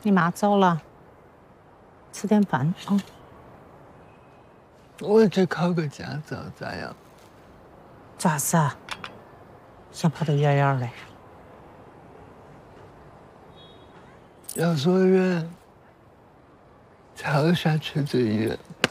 你妈走了，吃点饭啊。 我去考个驾照咋样？ 咋子啊？想跑得远远的？ 要说远，跳下去最远。